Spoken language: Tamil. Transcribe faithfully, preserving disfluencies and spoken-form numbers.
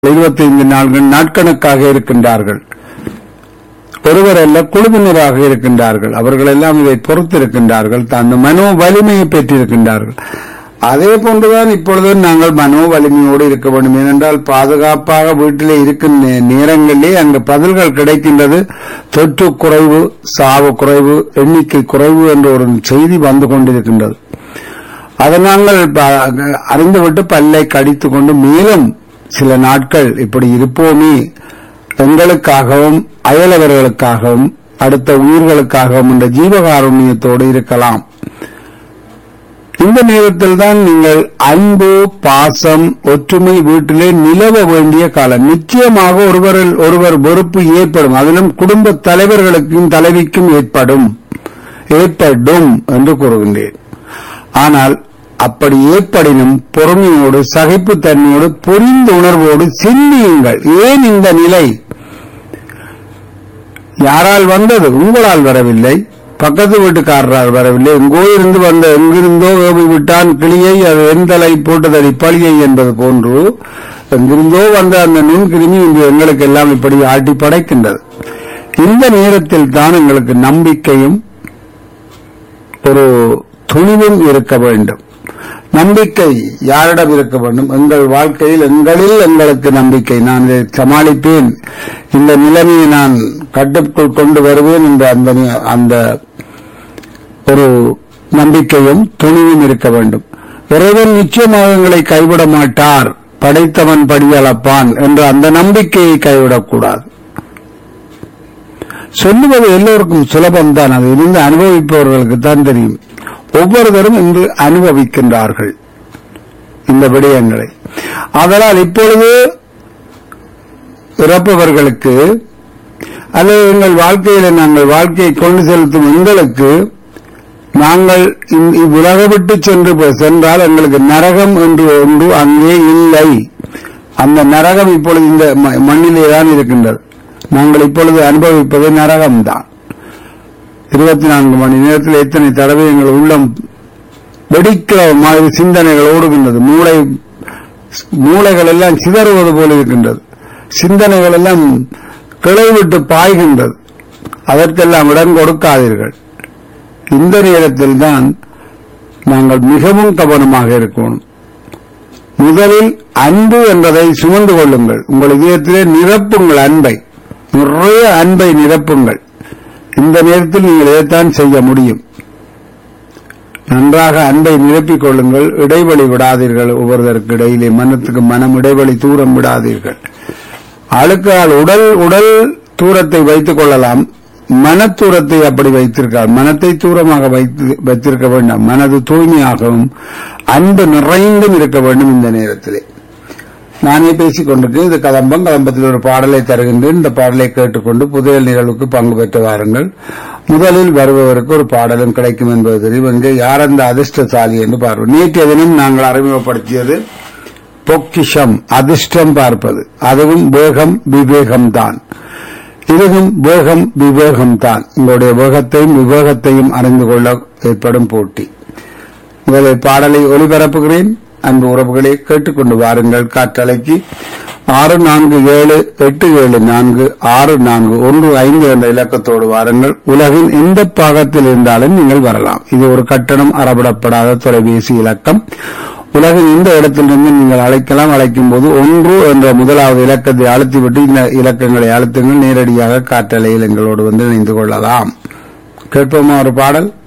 இருபத்தி ஐந்து நான்கு நாட்கணக்காக இருக்கின்றார்கள். ஒருவர் அல்ல, குழுவினராக இருக்கின்றார்கள். அவர்கள் எல்லாம் இதை பொறுத்திருக்கின்றார்கள். தன் மனோ வலிமையை பெற்றிருக்கின்றார்கள். அதே போன்றுதான் இப்பொழுது நாங்கள் மனோ வலிமையோடு இருக்க வேண்டும். ஏனென்றால் பாதுகாப்பாக வீட்டிலே இருக்கும் நேரங்களிலே அங்கு பதில்கள் கிடைக்கின்றது. தொற்று குறைவு, சாவு குறைவு, எண்ணிக்கை குறைவு என்ற ஒரு செய்தி வந்து கொண்டிருக்கின்றது. அதை நாங்கள் அறிந்துவிட்டு பல்லை கடித்துக் கொண்டு மேலும் சில நாட்கள் இப்படி இருப்போமே, எங்களுக்காகவும் அயலவர்களுக்காகவும் அடுத்த உயிர்களுக்காகவும் என்ற ஜீவகாருண்யத்தோடு இருக்கலாம். இந்த நேரத்தில் தான் நீங்கள் அன்பு, பாசம், ஒற்றுமை வீட்டிலே நிலவ வேண்டிய காலம். நிச்சயமாக ஒருவரில் ஒருவர் வெறுப்பு ஏற்படும். அதிலும் குடும்ப தலைவர்களுக்கும் தலைவிக்கும் ஏற்படும் ஏற்படும் என்று கூறுகின்றேன். ஆனால் அப்படி ஏற்படினும் பொறுமையோடு, சகிப்புத்தன்மையோடு, புரிந்த உணர்வோடு சிந்தியுங்கள். ஏன் இந்த நிலை? யாரால் வந்தது? உங்களால் வரவில்லை, பக்கத்து வீட்டுக்காரரால் வரவில்லை. எங்கோ இருந்து வந்த எங்கிருந்தோ ஏவி விட்டான் கிளியை, அது எந்தலை போட்டதடி பழியை என்பது போன்று எங்கிருந்தோ வந்த அந்த நுண்கிருமி இன்று எங்களுக்கு எல்லாம் இப்படி ஆட்டி படைக்கின்றது. இந்த நேரத்தில் தான் எங்களுக்கு நம்பிக்கையும் ஒரு துணிவும் இருக்க வேண்டும். நம்பிக்கை யாரிடம் இருக்க வேண்டும்? எங்கள் வாழ்க்கையில், எங்களில் எங்களுக்கு நம்பிக்கை. நான் இதை சமாளிப்பேன், இந்த நிலைமையை நான் கட்டுக்குள் கொண்டு வருவேன் என்ற அந்த அந்த ஒரு நம்பிக்கையும் துணிவும் இருக்க வேண்டும். இறைவன் நிச்சயமாக எங்களை கைவிட மாட்டார், படைத்தவன் படியளப்பான் என்ற அந்த நம்பிக்கையை கைவிடக்கூடாது. சொல்லுவது எல்லோருக்கும் சுலபம்தான், அது இருந்து அனுபவிப்பவர்களுக்கு தான் தெரியும். ஒவ்வொருவரும் இன்று அனுபவிக்கின்றார்கள் இந்த விடயங்களை. அதனால் இப்பொழுது இறப்பவர்களுக்கு, அல்லது எங்கள் வாழ்க்கையில நாங்கள் வாழ்க்கையை கொண்டு செலுத்தும் எங்களுக்கு, நாங்கள் இவ்வுலக விட்டு சென்று சென்றால் எங்களுக்கு நரகம் என்று ஒன்று அங்கே இல்லை. அந்த நரகம் இப்பொழுது இந்த மண்ணிலேதான் இருக்கின்றது. நாங்கள் இப்பொழுது அனுபவிப்பது நரகம்தான். இருபத்தி நான்கு மணி நேரத்தில் எத்தனை தடவை எங்கள் உள்ளம் வெடிக்கிற மாதிரி சிந்தனைகள் ஓடுகின்றது. மூளை மூளைகள் எல்லாம் சிதறுவது போல இருக்கின்றது. சிந்தனைகள் எல்லாம் கிளைவிட்டு பாய்கின்றது. அதற்கெல்லாம் இடம் கொடுக்காதீர்கள். இந்த நேரத்தில் தான் நாங்கள் மிகவும் கவனமாக இருக்கணும். முதலில் அன்பு என்பதை சுமந்து கொள்ளுங்கள். உங்கள் இதயத்திலே நிரப்புங்கள் அன்பை, நிறைய அன்பை நிரப்புங்கள். இந்த நேரத்தில் நீங்கள் இதைத்தான் செய்ய முடியும். நன்றாக அன்பை நிரப்பிக் கொள்ளுங்கள். இடைவெளி விடாதீர்கள். ஒவ்வொருவருக்கு இடையிலே மனத்துக்கு மனம் இடைவெளி தூரம் விடாதீர்கள். ஆளுக்கால் உடல் உடல் தூரத்தை வைத்துக் கொள்ளலாம், மனத்தூரத்தை அப்படி வைத்திருக்கால். மனத்தை தூரமாக வைத்து வைத்திருக்க வேண்டாம். மனது தூய்மையாகவும் அன்பு நிறைந்தும் இருக்க வேண்டும். இந்த நேரத்திலே நானே பேசிக் கொண்டிருக்கேன். இது கதம்பம். கதம்பத்தில் ஒரு பாடலை தருகின்றேன். இந்த பாடலை கேட்டுக்கொண்டு புதையல் நிகழ்வுக்கு பங்கு பெற்று வாருங்கள். முதலில் வருபவருக்கு ஒரு பாடலும் கிடைக்கும் என்பது தெரியும். இங்கே யார் அந்த அதிர்ஷ்டசாலி என்று பார்ப்போம். நேற்றைய தினம் நாங்கள் அறிமுகப்படுத்தியது பொக்கிஷம், அதிர்ஷ்டம் பார்ப்பது. அதுவும் வேகம் விவேகம்தான். இதுவும் வேகம் விவேகம்தான். உங்களுடைய வேகத்தையும் விவேகத்தையும் அறிந்து கொள்ள ஏற்படும் போட்டி. முதலில் பாடலை ஒளிபரப்புகிறேன். அன்பு உறவுகளை கேட்டுக்கொண்டு வாருங்கள். காற்றலைக்கு ஆறு நான்கு ஏழு எட்டு ஏழு நான்கு ஆறு நான்கு ஒன்று ஐந்து என்ற இலக்கத்தோடு வாருங்கள். உலகின் எந்த பாகத்தில் இருந்தாலும் நீங்கள் வரலாம். இது ஒரு கட்டணம் அறவிடப்படாத தொலைபேசி இலக்கம். உலகின் இந்த இடத்திலிருந்து நீங்கள் அழைக்கலாம். அழைக்கும் போது ஒன்று என்ற முதலாவது இலக்கத்தை அழுத்திவிட்டு இந்த இலக்கங்களை அழுத்துங்கள். நேரடியாக காற்றலையில் எங்களோடு வந்து இணைந்து கொள்ளலாம். கேட்போமா ஒரு பாடல்?